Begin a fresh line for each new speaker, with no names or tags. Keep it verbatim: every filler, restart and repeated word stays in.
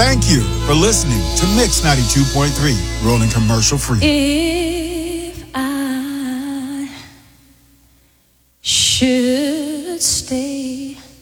Thank you for listening to Mix ninety-two point three, rolling commercial free.
If I should stay